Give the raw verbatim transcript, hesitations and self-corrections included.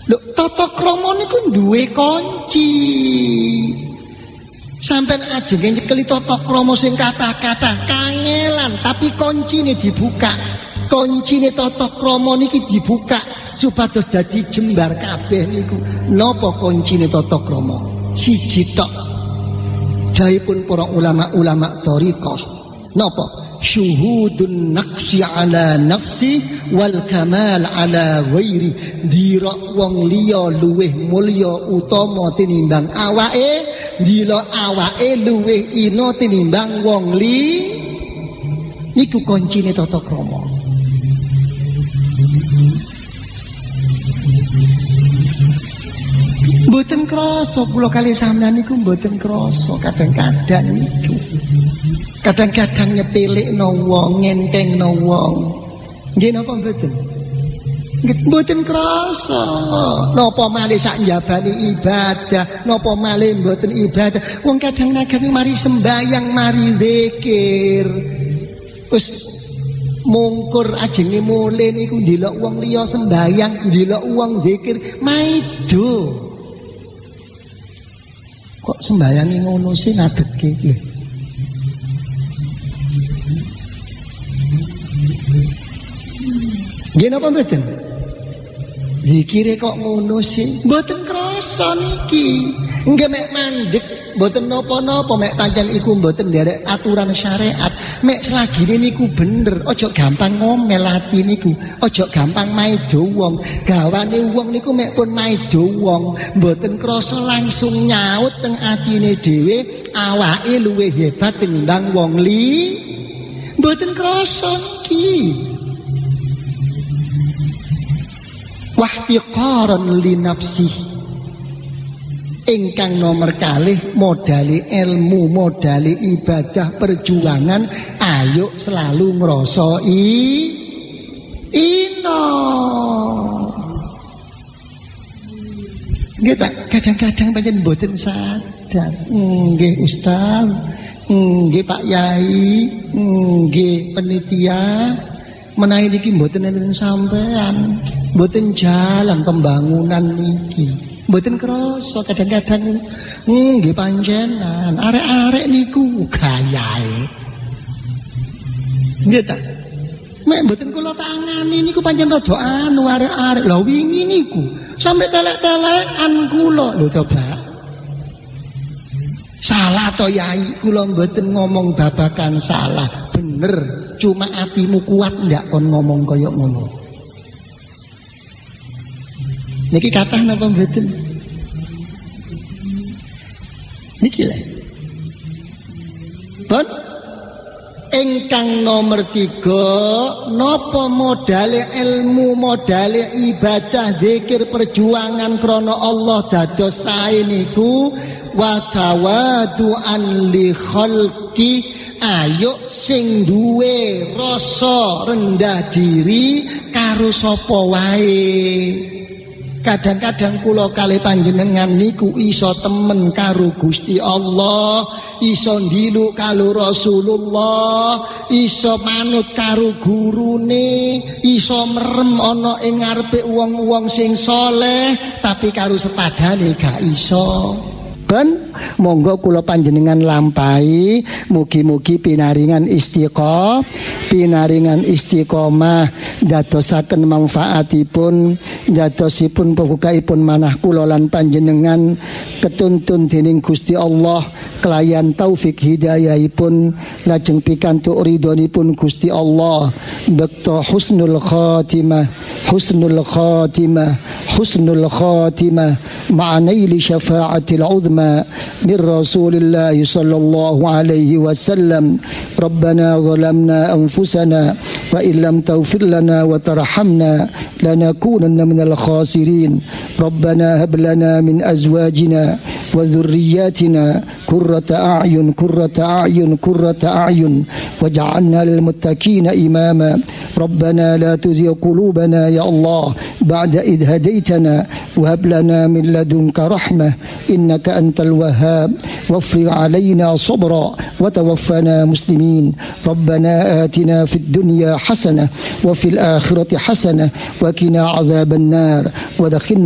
Lho, tata krama niku duwe kunci. Sampeyan ajenge nyekeli tata krama sing kathah-kathah kangelan, tapi kuncine dibuka. Kuncine tata krama niki dibuka supados dadi jembar kabeh niku. Napa kuncine tata krama? Siji tok. Dawuhipun para ulama-ulama thariqah. Napa? Syuhudun naqsi ala nafsi wal kamal ala ghairi. Dira wong liya luweh mulya utama tinimbang awake, dira awake luweh ina tinimbang wong li. Niku kuncine tata krama. Mboten krasa kula kali sampeyan niku mboten krasa kadang-kadang niku. Kadang-kadang nyepelekno wong, ngentengno wong. Nggih napa mboten? Nggih mboten krasa. Napa malih sak njabani ibadah, napa malih mboten ibadah. Wong kadang-kadang mari sembayang, mari zikir. Wis mungkur ajenge mulih niku ndelok wong liya sembayang, ndelok wong zikir, maido. Kok sembayangi ngono sih ngadegke lho. Nggih napa mboten? Zikire kok ngono sih? Mboten krasa niki. Nggih mek mandeg mboten napa-napa, mek pancen iku mboten nderek aturan syariat. Mek selagine niku bener, aja gampang ngomel ati niku. Aja gampang maido wong. Gawane wong niku mek pun maido wong, mboten krasa langsung nyaut teng atine dhewe, awake luwih hebat tinimbang wong li. Mboten krasa niki. Wahtiqaran li nafsi. Ingkang nomor kalih modali ilmu, modali ibadah, perjuangan, ayo selalu ngrasai ino. Nggih tak kadang-kadang pancen mboten sadar. Nggih Ustaz, nggih Pak Yai, nggih penitia, menawi niki mboten enten sampean. Mboten jalan pembangunan niki. Mboten krasa kadang-kadang nggih panjenengan arek-arek niku gayahe. Nggih ta? Mek mboten kula tangani niku pancen rada anu arek-arek. Lah wingi niku sampe telek-telekan kula. Lho coba. Salah to Yai, kula mboten ngomong babakan salah. Bener, cuma atimu kuat ndak kon ngomong kaya ngono. Niki kathah napa mboten? Niki lho. Pun ingkang nomor tiga, napa modale ilmu, modale ibadah, zikir, perjuangan krana Allah dados sae niku wa tawadu'an li khalqi. Ayo sing duwe rasa rendah diri karo sapa wae. Kadang-kadang kula kalih panjenengan niku iso temen karo Gusti Allah, iso ndiluk karo Rasulullah, iso manut karo gurune, iso merem ana ing ngarepe wong-wong sing saleh, tapi karo sepadane gak iso. Ben monggo kula panjenengan lampahi, mugi-mugi pinaringan istiqomah, pinaringan istiqomah dadosaken manfaatipun, dadosipun pembukaipun manah kula lan panjenengan ketuntun dening Gusti Allah kelayan taufik hidayahipun lajeng pikantuk ridhonipun Gusti Allah bekto husnul khatimah, husnul khatimah, husnul khatimah ma'anaili syafa'atil uzma من رسول الله صلى الله عليه وسلم. ربنا ظلمنا أنفسنا وإن لم تغفر لنا وترحمنا لنكونن من الخاسرين. ربنا هب لنا من أزواجنا وذرياتنا قرة أعين قرة أعين قرة أعين واجعلنا للمتقين إماما. ربنا لا تزغ قلوبنا يا الله بعد إذ هديتنا وهب لنا من لدنك رحمة إنك أنت الوهاب وافرغ علينا صبرا وتوفنا مسلمين. ربنا آتنا في الدنيا حسنة وفي الآخرة حسنة وقنا عذاب النار ودخلنا